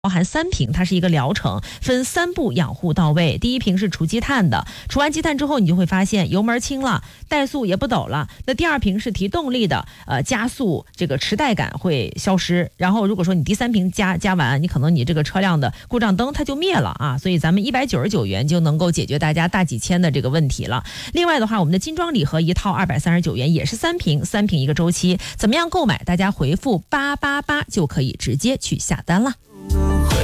包含3瓶，它是一个疗程，分3步养护到位。第一瓶是除积碳的，除完积碳之后，你就会发现油门轻了，怠速也不抖了。那第2瓶是提动力的，加速这个迟怠感会消失。然后如果说你第3瓶加完，你可能你这个车辆的故障灯它就灭了啊。所以咱们199元就能够解决大家大几千的这个问题了。另外的话，我们的精装礼盒一套239元，也是3瓶，3瓶一个周期。怎么样购买？大家回复888就可以直接去下单了。